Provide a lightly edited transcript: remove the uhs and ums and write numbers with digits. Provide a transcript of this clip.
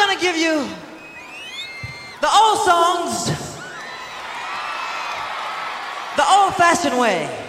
gonna give you the old songs the old-fashioned way.